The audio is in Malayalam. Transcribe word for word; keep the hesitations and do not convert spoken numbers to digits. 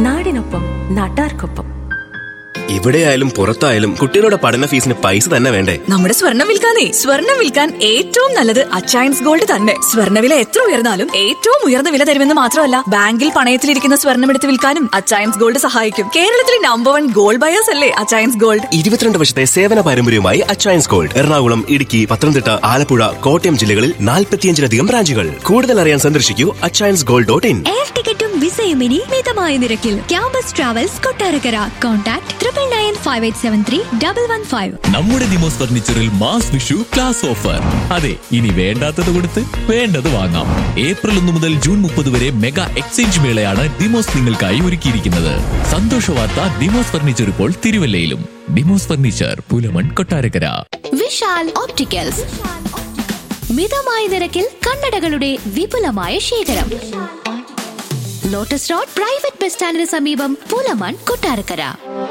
നാടിനൊപ്പം നാട്ടാർക്കൊപ്പം. എവിടെയായാലും പുറത്തായാലും കുട്ടികളുടെ പഠന ഫീസിന് പൈസ തന്നെ വേണ്ടേ? നമ്മുടെ സ്വർണം വിൽക്കാനേ സ്വർണം വിൽക്കാൻ ഏറ്റവും നല്ലത് അച്ചയൻസ് ഗോൾഡ് തന്നെ. സ്വർണ്ണവില എത്ര ഉയർന്നാലും ഏറ്റവും ഉയർന്ന വില തരുമെന്ന് മാത്രമല്ല, ബാങ്കിൽ പണയത്തിലിരിക്കുന്ന സ്വർണം എടുത്ത് വിൽക്കാനും അച്ചയൻസ് ഗോൾഡ് സഹായിക്കും. കേരളത്തിലെ നമ്പർ വൺ ഗോൾഡ് ബയേഴ്സ് അല്ലേ അച്ചയൻസ് ഗോൾഡ്. ഇരുപത്തിരണ്ട് വർഷത്തെ സേവന പാരമ്പര്യവുമായി അച്ചയൻസ് ഗോൾഡ് എറണാകുളം, ഇടുക്കി, പത്തനംതിട്ട, ആലപ്പുഴ, കോട്ടയം ജില്ലകളിൽ നാൽപ്പത്തിയഞ്ചിലധികം ബ്രാഞ്ചുകൾ. കൂടുതൽ അറിയാൻ സന്ദർശിക്കൂ Achayans gold dot in. Air ടിക്കറ്റും വിസയും ഇനി മിതമായ നിരക്കിൽ. Campus travels Kottarakkara. Contact triple nine five eight seven three double one five. നമ്മുടെ Demos ഫർണിച്ചറിൽ mass Vishu class offer. അതെ, ഇനി വേണ്ടാത്തത് കൊടുത്ത് വേണ്ടത് വാങ്ങാം. ഏപ്രിൽ ഒന്ന് മുതൽ ജൂൺ മുപ്പത് വരെ മെഗാ എക്സ്ചേഞ്ച് മേളയാണ് ഡിമോസ് നിങ്ങൾക്കായി ഒരുക്കിയിരിക്കുന്നത്. സന്തോഷ വാർത്ത, ഡിമോസ് ഫർണിച്ചർ ഇപ്പോൾ തിരുവല്ലയിലും. ഡിമോസ് ഫർണിച്ചർ, പുലമൺ, കൊട്ടാരക്കര. വിശാൽ ഓപ്റ്റിക്കൽസ്. മിതമായ നിരക്കിൽ കണ്ണടകളുടെ വിപുലമായ ശേഖരം. ലോട്ടസ് റോഡ് പ്രൈവറ്റ് ബസ് സ്റ്റാൻഡിന് സമീപം, പുലമൺ, കൊട്ടാരക്കര.